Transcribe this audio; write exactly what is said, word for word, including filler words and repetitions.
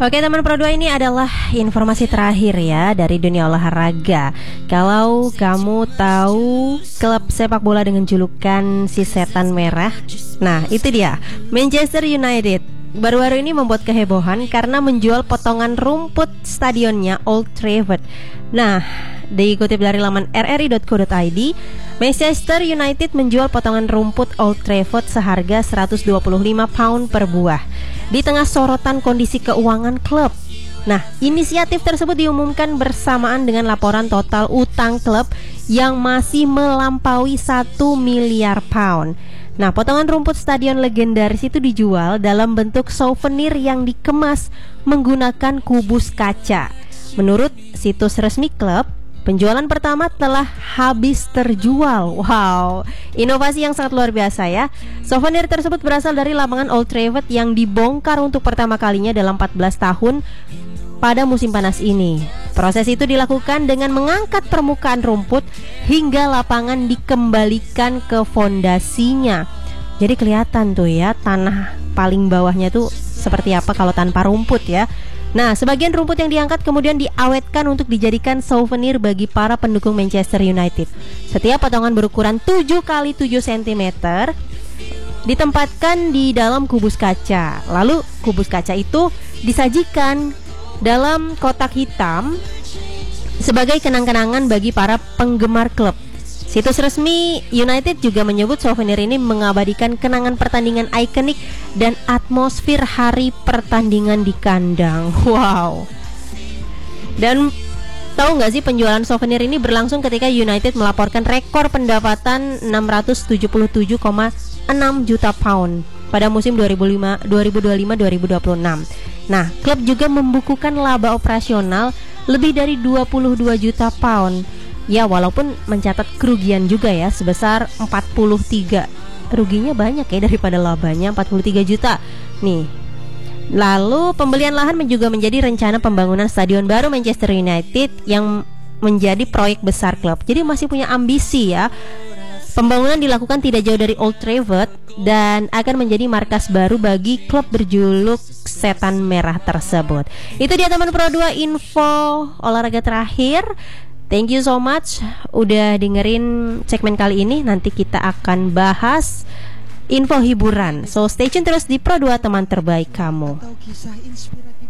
Oke teman Pro dua, ini adalah informasi terakhir ya dari dunia olahraga. Kalau kamu tahu klub sepak bola dengan julukan si setan merah, nah itu dia, Manchester United baru-baru ini membuat kehebohan karena menjual potongan rumput stadionnya Old Trafford. Nah, dikutip dari laman r r i dot co dot i d, Manchester United menjual potongan rumput Old Trafford seharga seratus dua puluh lima pound per buah di tengah sorotan kondisi keuangan klub. Nah, inisiatif tersebut diumumkan bersamaan dengan laporan total utang klub yang masih melampaui satu miliar pound. Nah, potongan rumput stadion legendaris itu dijual dalam bentuk souvenir yang dikemas menggunakan kubus kaca. Menurut situs resmi klub, penjualan pertama telah habis terjual. Wow, inovasi yang sangat luar biasa ya. Souvenir tersebut berasal dari lapangan Old Trafford yang dibongkar untuk pertama kalinya dalam empat belas tahun pada musim panas ini. Proses itu dilakukan dengan mengangkat permukaan rumput hingga lapangan dikembalikan ke fondasinya. Jadi kelihatan tuh ya, tanah paling bawahnya tuh seperti apa kalau tanpa rumput ya. Nah, sebagian rumput yang diangkat kemudian diawetkan untuk dijadikan souvenir bagi para pendukung Manchester United. Setiap potongan berukuran tujuh kali tujuh sentimeter ditempatkan di dalam kubus kaca. Lalu kubus kaca itu disajikan dalam kotak hitam sebagai kenang-kenangan bagi para penggemar klub. Situs resmi United juga menyebut souvenir ini mengabadikan kenangan pertandingan ikonik dan atmosfer hari pertandingan di kandang. Wow. Dan tahu nggak sih, penjualan souvenir ini berlangsung ketika United melaporkan rekor pendapatan enam ratus tujuh puluh tujuh koma enam juta pound pada musim dua ribu lima, dua ribu dua puluh lima dua ribu dua puluh enam. Nah, klub juga membukukan laba operasional lebih dari dua puluh dua juta pound. Ya, walaupun mencatat kerugian juga ya sebesar empat puluh tiga. Ruginya banyak ya daripada labanya, empat puluh tiga juta. Nih. Lalu pembelian lahan juga menjadi rencana pembangunan stadion baru Manchester United yang menjadi proyek besar klub. Jadi masih punya ambisi ya. Pembangunan dilakukan tidak jauh dari Old Trafford dan akan menjadi markas baru bagi klub berjuluk Setan Merah tersebut. Itu dia teman Pro dua, info olahraga terakhir. Thank you so much udah dengerin segmen kali ini. Nanti kita akan bahas info hiburan. So stay tune terus di Pro dua, teman terbaik kamu.